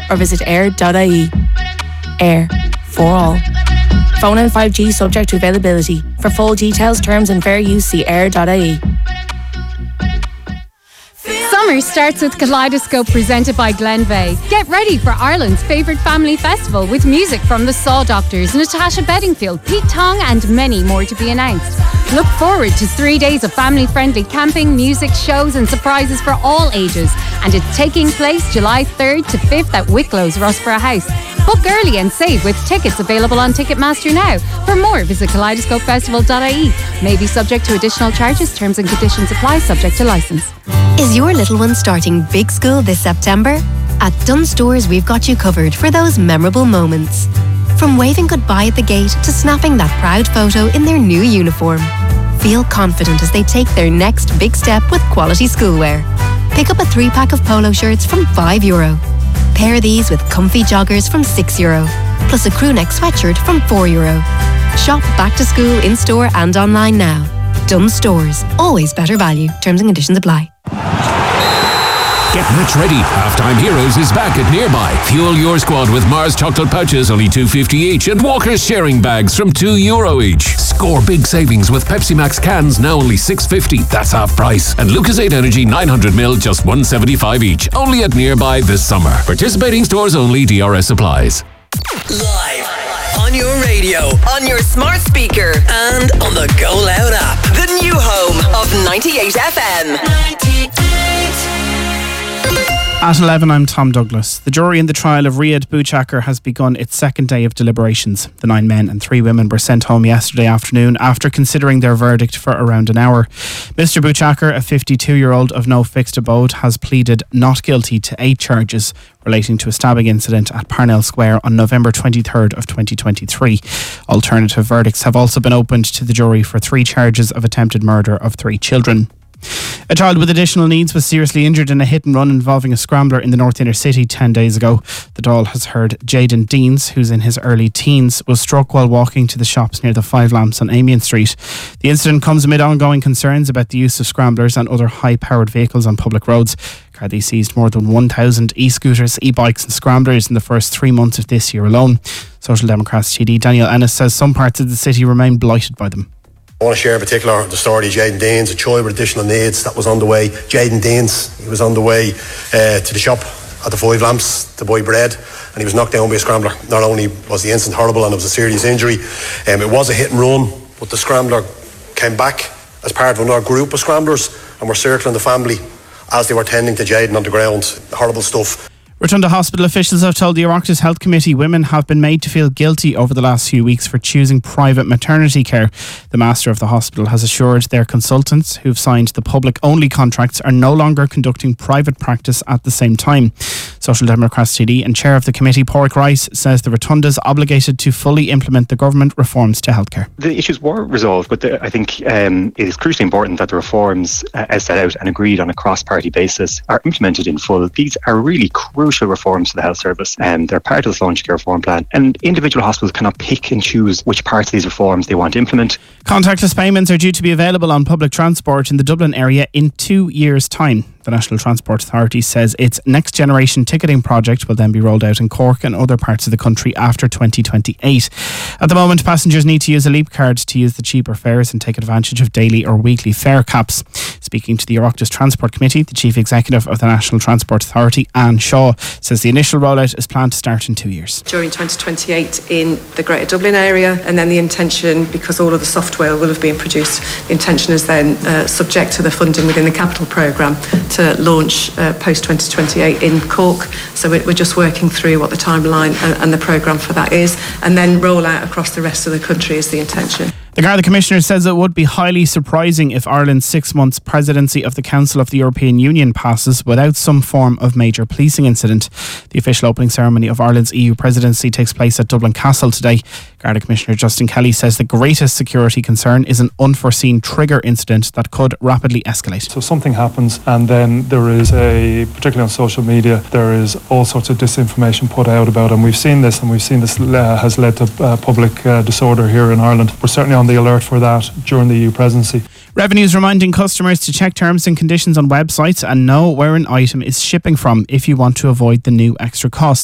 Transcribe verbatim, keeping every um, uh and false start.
or visit air dot I E. Air. For all. Phone and five G subject to availability. For full details, terms and fair use, see air dot I E. Summer starts with Kaleidoscope presented by Glenveigh. Get ready for Ireland's favourite family festival with music from the Saw Doctors, Natasha Bedingfield, Pete Tong and many more to be announced. Look forward to three days of family-friendly camping, music, shows and surprises for all ages. And it's taking place July third to fifth at Wicklow's Rossborough House. Book early and save with tickets available on Ticketmaster now. For more, visit kaleidoscope festival dot I E. May be subject to additional charges. Terms and conditions apply, subject to licence. Is your little one starting big school this September? At Dunnes Stores, we've got you covered for those memorable moments. From waving goodbye at the gate to snapping that proud photo in their new uniform. Feel confident as they take their next big step with quality schoolwear. Pick up a three-pack of polo shirts from five euro. Pair these with comfy joggers from six euro, plus a crewneck sweatshirt from four euro. Shop back to school in-store and online now. Dunnes Stores. Always better value. Terms and conditions apply. Get match ready. Halftime Heroes is back at Nearby. Fuel your squad with Mars chocolate pouches, only two fifty each, and Walker's sharing bags from two euro each. Score big savings with Pepsi Max cans, now only six fifty. That's half price. And Lucozade Energy nine hundred milliliters, just one seventy-five each. Only at Nearby this summer. Participating stores only. D R S applies. Live on your radio, on your smart speaker, and on the Go Loud app. The new home of ninety-eight F M. ninety-eight. At eleven, I'm Tom Douglas. The jury in the trial of Riyad Bouchakar has begun its second day of deliberations. The nine men and three women were sent home yesterday afternoon after considering their verdict for around an hour. Mister Bouchakar, a fifty-two-year-old of no fixed abode, has pleaded not guilty to eight charges relating to a stabbing incident at Parnell Square on November twenty-third of twenty twenty-three. Alternative verdicts have also been opened to the jury for three charges of attempted murder of three children. A child with additional needs was seriously injured in a hit and run involving a scrambler in the North Inner City ten days ago. The Dáil has heard Jaden Deans, who's in his early teens, was struck while walking to the shops near the Five Lamps on Amiens Street. The incident comes amid ongoing concerns about the use of scramblers and other high-powered vehicles on public roads. Gardaí seized more than one thousand e-scooters, e-bikes and scramblers in the first three months of this year alone. Social Democrats T D Daniel Ennis says some parts of the city remain blighted by them. I want to share in particular the story of Jaden Deans, a child with additional needs that was on the way. Jaden Deans, he was on the way uh, to the shop at the Five Lamps to buy bread, and he was knocked down by a scrambler. Not only was the incident horrible and it was a serious injury, um, it was a hit and run, but the scrambler came back as part of another group of scramblers and were circling the family as they were tending to Jaden on the ground. Horrible stuff. Rotunda Hospital officials have told the Oireachtas Health Committee women have been made to feel guilty over the last few weeks for choosing private maternity care. The master of the hospital has assured their consultants, who've signed the public-only contracts, are no longer conducting private practice at the same time. Social Democrats T D and Chair of the committee, Pádraig Rice, says the Rotunda's obligated to fully implement the government reforms to healthcare. The issues were resolved, but the, I think um, it is crucially important that the reforms, uh, as set out and agreed on a cross-party basis, are implemented in full. These are really crucial reforms to the health service, and um, they're part of the Launch Care Reform Plan, and individual hospitals cannot pick and choose which parts of these reforms they want to implement. Contactless payments are due to be available on public transport in the Dublin area in two years' time. The National Transport Authority says its next generation ticketing project will then be rolled out in Cork and other parts of the country after twenty twenty-eight. At the moment, passengers need to use a Leap card to use the cheaper fares and take advantage of daily or weekly fare caps. Speaking to the Oireachtas Transport Committee, the Chief Executive of the National Transport Authority, Anne Shaw, says the initial rollout is planned to start in two years. During twenty twenty-eight in the Greater Dublin area, and then the intention, because all of the software will have been produced, the intention is then uh, subject to the funding within the capital programme to launch uh, post twenty twenty-eight in Cork. So we're just working through what the timeline and, and the programme for that is, and then roll out across the rest of the country is the intention. The Garda Commissioner says it would be highly surprising if Ireland's six months presidency of the Council of the European Union passes without some form of major policing incident. The official opening ceremony of Ireland's E U presidency takes place at Dublin Castle today. Garda Commissioner Justin Kelly says the greatest security concern is an unforeseen trigger incident that could rapidly escalate. So something happens and then there is a, particularly on social media, there is all sorts of disinformation put out about it, and we've seen this and we've seen this uh, has led to uh, public uh, disorder here in Ireland. We're certainly on the alert for that during the E U presidency. Revenue's reminding customers to check terms and conditions on websites and know where an item is shipping from if you want to avoid the new extra costs.